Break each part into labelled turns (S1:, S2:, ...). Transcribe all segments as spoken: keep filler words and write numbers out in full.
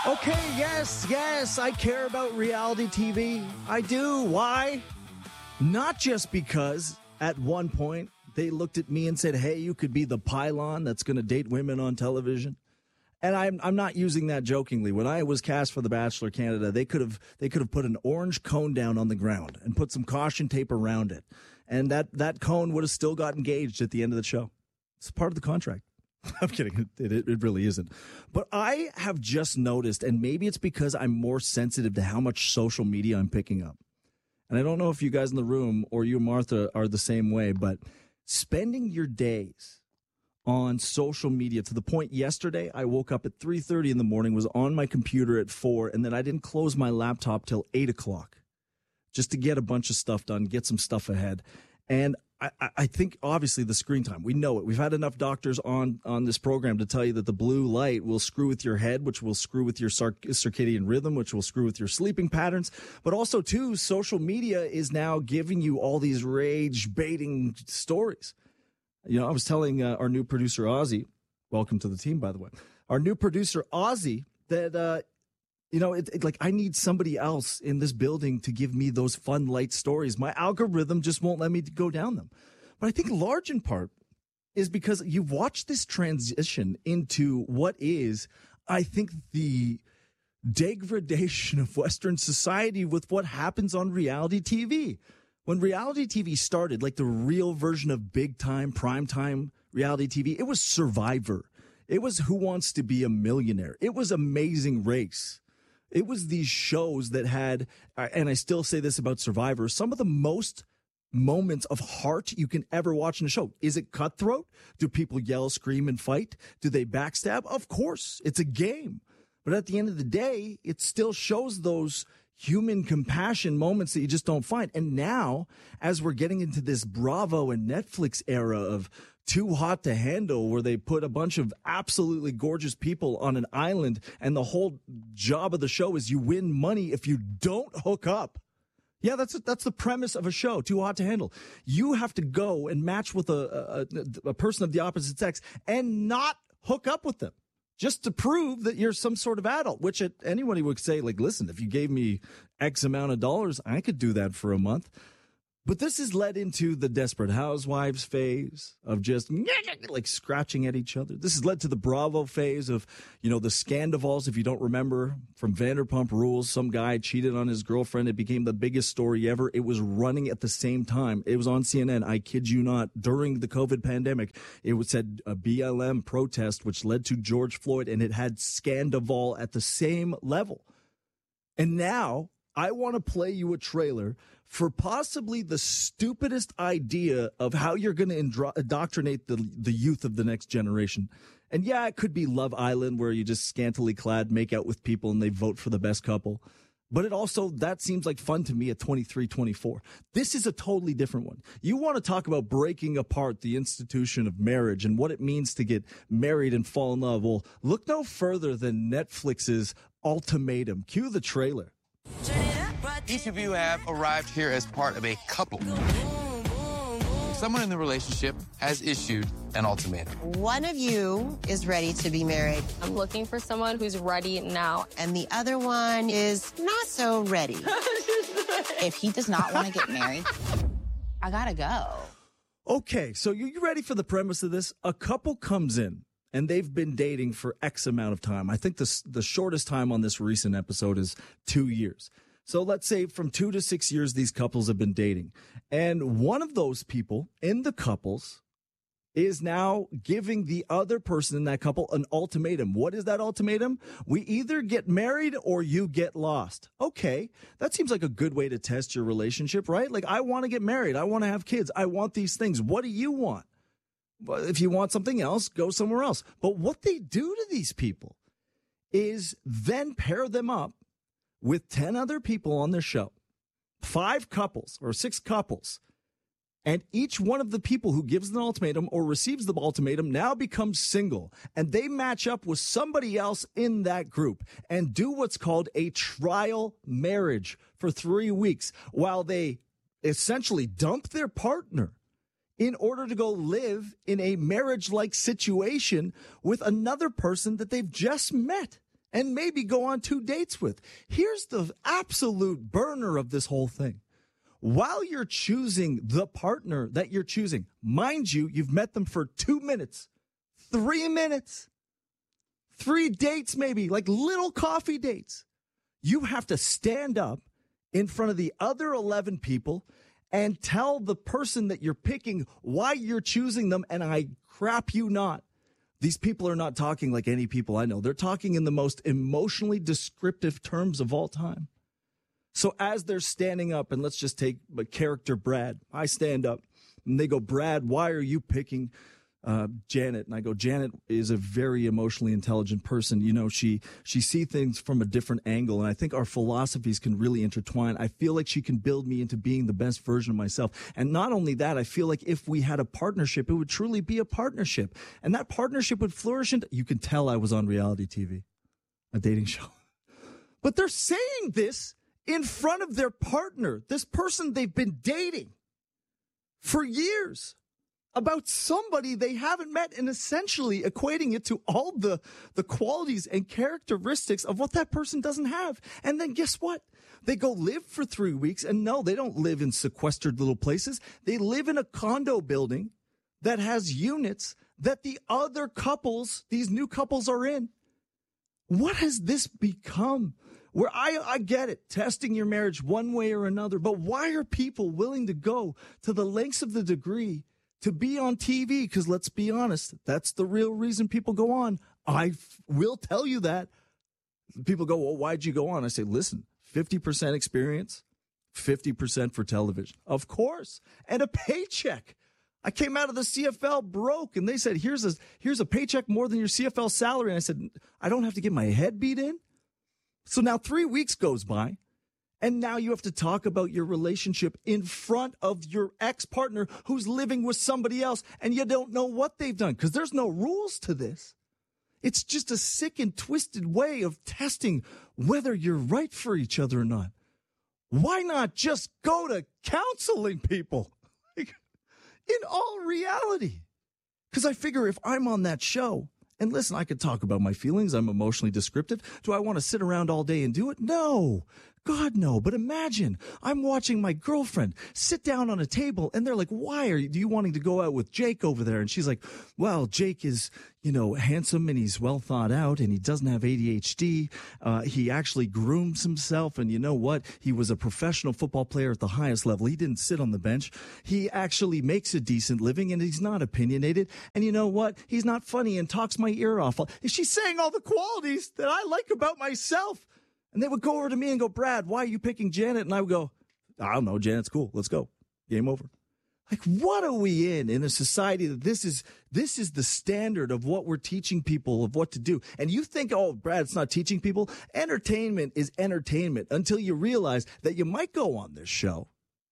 S1: Okay, yes, yes, I care about reality T V. I do. Why? Not just because at one point they looked at me and said, hey, you could be the pylon that's going to date women on television. And I'm I'm not using that jokingly. When I was cast for The Bachelor Canada, they could have they could have put an orange cone down on the ground and put some caution tape around it. And that, that cone would have still got engaged at the end of the show. It's part of the contract. I'm kidding. It, it, it really isn't. But I have just noticed, and maybe it's because I'm more sensitive to how much social media I'm picking up. And I don't know if you guys in the room or you, Martha, are the same way, but spending your days on social media to the point yesterday I woke up at three thirty in the morning, was on my computer at four, and then I didn't close my laptop till eight o'clock just to get a bunch of stuff done, get some stuff ahead. And I, I think obviously the screen time, we know it. We've had enough doctors on, on this program to tell you that the blue light will screw with your head, which will screw with your circadian rhythm, which will screw with your sleeping patterns. But also too, social media is now giving you all these rage baiting stories. You know, I was telling uh, our new producer, Ozzy, welcome to the team, by the way, our new producer, Ozzy, that, uh, you know, it, it, like I need somebody else in this building to give me those fun, light stories. My algorithm just won't let me go down them. But I think large in part is because you've watched this transition into what is, I think, the degradation of Western society with what happens on reality T V. When reality T V started, like the real version of big time, prime time reality T V, it was Survivor. It was Who Wants to Be a Millionaire. It was Amazing Race. It was these shows that had, and I still say this about Survivor, some of the most moments of heart you can ever watch in a show. Is it cutthroat? Do people yell, scream, and fight? Do they backstab? Of course. It's a game. But at the end of the day, it still shows those human compassion moments that you just don't find. And now, as we're getting into this Bravo and Netflix era of Too Hot to Handle, where they put a bunch of absolutely gorgeous people on an island, and the whole job of the show is you win money if you don't hook up. Yeah, that's that's the premise of a show, Too Hot to Handle. You have to go and match with a, a, a person of the opposite sex and not hook up with them, just to prove that you're some sort of adult, which anybody would say, like, listen, if you gave me X amount of dollars, I could do that for a month. But this has led into the Desperate Housewives phase of just like scratching at each other. This has led to the Bravo phase of, you know, the Scandavals. If you don't remember from Vanderpump Rules, some guy cheated on his girlfriend. It became the biggest story ever. It was running at the same time. It was on C N N. I kid you not. During the COVID pandemic, it was said a B L M protest, which led to George Floyd, and it had Scandaval at the same level. And now I want to play you a trailer for possibly the stupidest idea of how you're going to indro- indoctrinate the the youth of the next generation. And yeah, it could be Love Island, where you just scantily clad make out with people and they vote for the best couple. But it also, that seems like fun to me at twenty-three, twenty-four. This is a totally different one. You want to talk about breaking apart the institution of marriage and what it means to get married and fall in love. Well, look no further than Netflix's Ultimatum. Cue the trailer.
S2: Each of you have arrived here as part of a couple. Someone in the relationship has issued an ultimatum.
S3: One of you is ready to be married.
S4: I'm looking for someone who's ready now.
S3: And the other one is not so ready.
S5: If he does not want to get married, I gotta go.
S1: Okay, so you ready for the premise of this? A couple comes in and they've been dating for X amount of time. I think the, the shortest time on this recent episode is two years. So let's say from two to six years, these couples have been dating. And one of those people in the couples is now giving the other person in that couple an ultimatum. What is that ultimatum? We either get married or you get lost. Okay, that seems like a good way to test your relationship, right? Like, I want to get married. I want to have kids. I want these things. What do you want? Well, if you want something else, go somewhere else. But what they do to these people is then pair them up with ten other people on their show, five couples or six couples. And each one of the people who gives the ultimatum or receives the ultimatum now becomes single, and they match up with somebody else in that group and do what's called a trial marriage for three weeks while they essentially dump their partner in order to go live in a marriage-like situation with another person that they've just met. and maybe go on two dates with. Here's the absolute burner of this whole thing. While you're choosing the partner that you're choosing, mind you, you've met them for two minutes, three minutes, three dates maybe, like little coffee dates. You have to stand up in front of the other eleven people and tell the person that you're picking why you're choosing them, and I crap you not. These people are not talking like any people I know. They're talking in the most emotionally descriptive terms of all time. So as they're standing up, and let's just take a character Brad. I stand up, and they go, Brad, why are you picking uh, Janet? And I go, Janet is a very emotionally intelligent person. You know, she she sees things from a different angle, and I think our philosophies can really intertwine. I feel like she can build me into being the best version of myself. And not only that, I feel like if we had a partnership, it would truly be a partnership. And that partnership would flourish. And you can tell I was on reality T V, a dating show. But they're saying this in front of their partner, this person they've been dating for years, about somebody they haven't met, and essentially equating it to all the, the qualities and characteristics of what that person doesn't have. And then guess what? They go live for three weeks, and no, they don't live in sequestered little places. They live in a condo building that has units that the other couples, these new couples, are in. What has this become? Where I, I get it, testing your marriage one way or another, but why are people willing to go to the lengths of the degree to be on T V? Because let's be honest, that's the real reason people go on. I f- will tell you that. People go, well, why'd you go on? I say, listen, fifty percent experience, fifty percent for television. Of course. And a paycheck. I came out of the C F L broke, and they said, here's a, here's a paycheck more than your C F L salary. And I said, I don't have to get my head beat in? So now three weeks goes by, and now you have to talk about your relationship in front of your ex-partner who's living with somebody else, and you don't know what they've done because there's no rules to this. It's just a sick and twisted way of testing whether you're right for each other or not. Why not just go to counseling, people? Like, in all reality. Because I figure if I'm on that show, and listen, I could talk about my feelings. I'm emotionally descriptive. Do I want to sit around all day and do it? No. God, no. But imagine I'm watching my girlfriend sit down on a table, and they're like, why are you, do you wanting to go out with Jake over there? And she's like, well, Jake is, you know, handsome, and he's well thought out, and he doesn't have A D H D. Uh, he actually grooms himself. And you know what? He was a professional football player at the highest level. He didn't sit on the bench. He actually makes a decent living, and he's not opinionated. And you know what? He's not funny and talks my ear off. She's saying all the qualities that I like about myself. And they would go over to me and go, Brad, why are you picking Janet? And I would go, I don't know, Janet's cool. Let's go. Game over. Like, what are we in, in a society that this is, this is the standard of what we're teaching people of what to do? And you think, oh, Brad, it's not teaching people. Entertainment is entertainment until you realize that you might go on this show.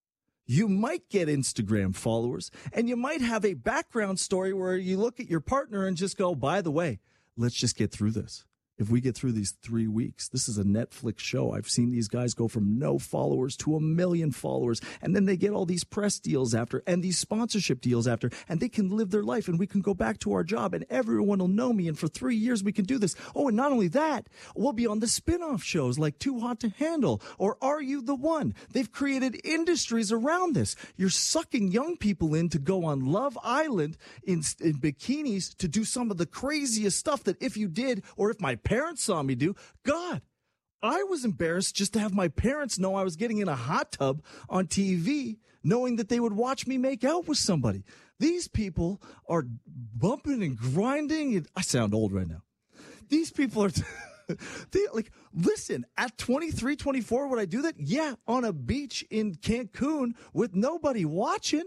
S1: You might get Instagram followers, and you might have a background story where you look at your partner and just go, by the way, let's just get through this. If we get through these three weeks, this is a Netflix show. I've seen these guys go from no followers to a million followers, and then they get all these press deals after and these sponsorship deals after, and they can live their life, and we can go back to our job, and everyone will know me, and for three years we can do this. Oh, and not only that, we'll be on the spin-off shows like Too Hot to Handle or Are You the One? They've created industries around this. You're sucking young people in to go on Love Island in, in bikinis to do some of the craziest stuff that if you did, or if my parents saw me do, God, I was embarrassed just to have my parents know I was getting in a hot tub on T V, knowing that they would watch me make out with somebody. These people are bumping and grinding. I sound old right now. These people are, they like, listen, at twenty-three, twenty-four, would I do that? Yeah, on a beach in Cancun with nobody watching.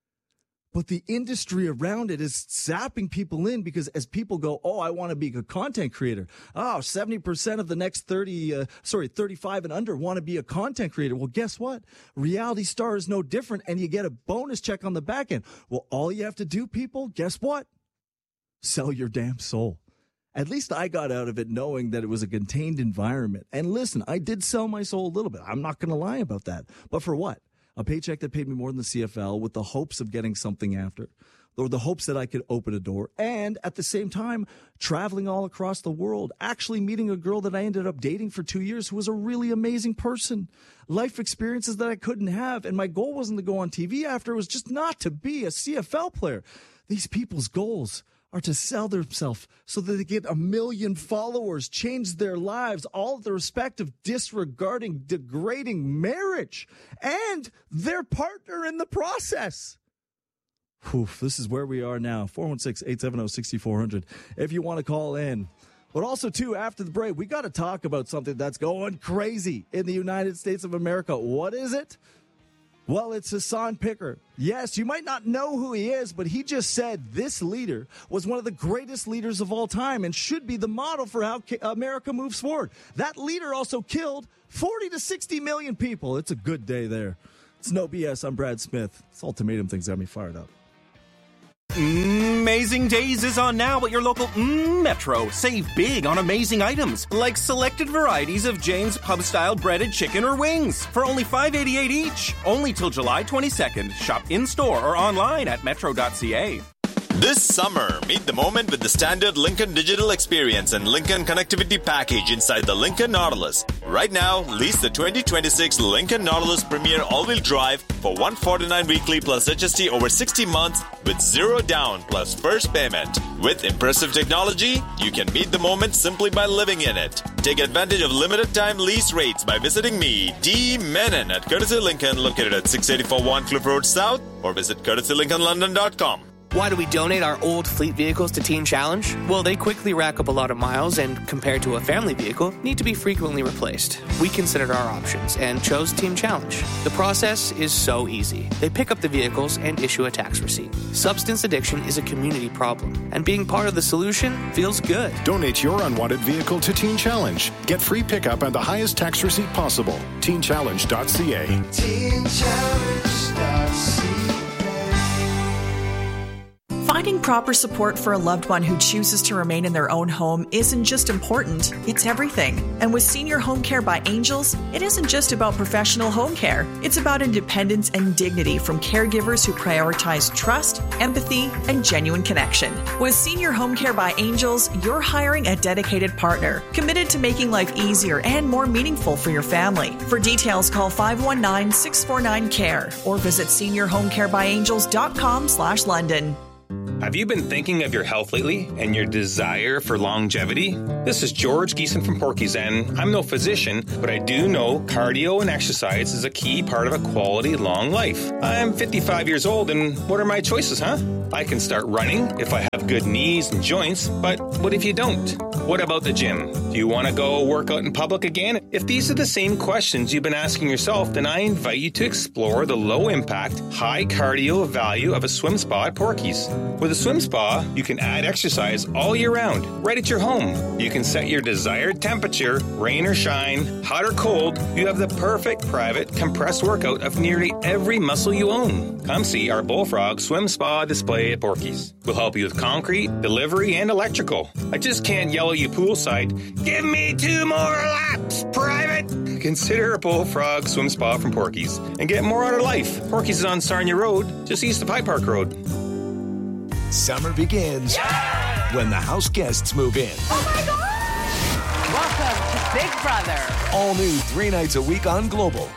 S1: But the industry around it is zapping people in because as people go, oh, I want to be a content creator. Oh, seventy percent of the next thirty, uh, sorry, thirty-five and under want to be a content creator. Well, guess what? Reality Star is no different, and you get a bonus check on the back end. Well, all you have to do, people, guess what? Sell your damn soul. At least I got out of it knowing that it was a contained environment. And listen, I did sell my soul a little bit. I'm not going to lie about that. But for what? A paycheck that paid me more than the C F L with the hopes of getting something after. or the hopes that I could open a door, and at the same time, traveling all across the world, actually meeting a girl that I ended up dating for two years who was a really amazing person. Life experiences that I couldn't have, and my goal wasn't to go on T V after, it was just not to be a C F L player. These people's goals are to sell themselves so that they get a million followers, change their lives, all at the respect of disregarding, degrading marriage and their partner in the process. Whew, this is where we are now. four one six, eight seven zero, six four zero zero if you want to call in. But also, too, after the break, we got to talk about something that's going crazy in the United States of America. What is it? Well, it's Hassan Piker. Yes, you might not know who he is, but he just said this leader was one of the greatest leaders of all time and should be the model for how America moves forward. That leader also killed forty to sixty million people. It's a good day there. It's no B S. I'm Brad Smith. This ultimatum thing's got me fired up.
S6: Amazing Days is on now at your local mm, Metro. Save big on amazing items, like selected varieties of Jane's Pub-style breaded chicken or wings for only five dollars and eighty-eight cents each. Only till July twenty-second. Shop in-store or online at metro dot c a.
S7: This summer, meet the moment with the standard Lincoln Digital Experience and Lincoln Connectivity Package inside the Lincoln Nautilus. Right now, lease the twenty twenty-six Lincoln Nautilus Premier All-Wheel Drive for one hundred forty-nine dollars weekly plus H S T over sixty months with zero down plus first payment. With impressive technology, you can meet the moment simply by living in it. Take advantage of limited time lease rates by visiting me, D. Menon, at Courtesy Lincoln, located at six eighty-four Warncliffe Road South, or visit courtesy lincoln london dot com.
S8: Why do we donate our old fleet vehicles to Teen Challenge? Well, they quickly rack up a lot of miles and, compared to a family vehicle, need to be frequently replaced. We considered our options and chose Teen Challenge. The process is so easy. They pick up the vehicles and issue a tax receipt. Substance addiction is a community problem, and being part of the solution feels good.
S9: Donate your unwanted vehicle to Teen Challenge. Get free pickup and the highest tax receipt possible. teen challenge dot c a. teen challenge dot c a.
S10: Finding proper support for a loved one who chooses to remain in their own home isn't just important, it's everything. And with Senior Home Care by Angels, it isn't just about professional home care. It's about independence and dignity from caregivers who prioritize trust, empathy, and genuine connection. With Senior Home Care by Angels, you're hiring a dedicated partner, committed to making life easier and more meaningful for your family. For details, call five one nine, six four nine, C A R E or visit senior home care by angels dot com slash London.
S6: Have you been thinking of your health lately and your desire for longevity? This is George Geeson from Porky's, and I'm no physician, but I do know cardio and exercise is a key part of a quality long life. I'm fifty-five years old, and what are my choices, huh? I can start running if I have good knees and joints, but what if you don't? What about the gym? Do you want to go work out in public again? If these are the same questions you've been asking yourself, then I invite you to explore the low-impact, high-cardio value of a swim spa at Porky's. With a swim spa, you can add exercise all year round, right at your home. You can set your desired temperature, rain or shine, hot or cold. You have the perfect private compressed workout of nearly every muscle you own. Come see our Bullfrog Swim Spa display at Porky's. We'll help you with concrete, delivery, and electrical. I just can't yell at you poolside, give me two more laps, private! Consider a Bullfrog Swim Spa from Porky's and get more out of life. Porky's is on Sarnia Road, just east of High Park Road.
S11: Summer begins yeah! when the house guests move in.
S12: Oh my God! Welcome to Big Brother.
S11: All new three nights a week on Global.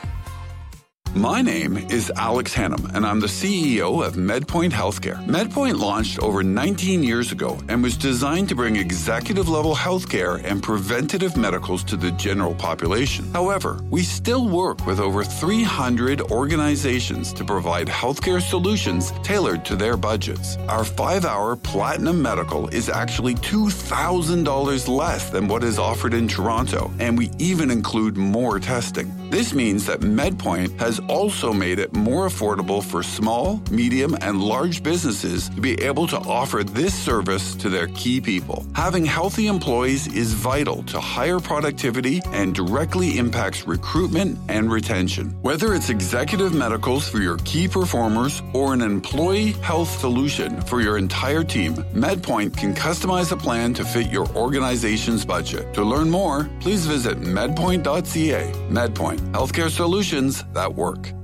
S13: My name is Alex Hannum, and I'm the C E O of MedPoint Healthcare. MedPoint launched over nineteen years ago and was designed to bring executive-level healthcare and preventative medicals to the general population. However, we still work with over three hundred organizations to provide healthcare solutions tailored to their budgets. Our five-hour Platinum Medical is actually two thousand dollars less than what is offered in Toronto, and we even include more testing. This means that MedPoint has also made it more affordable for small, medium, and large businesses to be able to offer this service to their key people. Having healthy employees is vital to higher productivity and directly impacts recruitment and retention. Whether it's executive medicals for your key performers or an employee health solution for your entire team, MedPoint can customize a plan to fit your organization's budget. To learn more, please visit medpoint dot c a. MedPoint, healthcare solutions that work.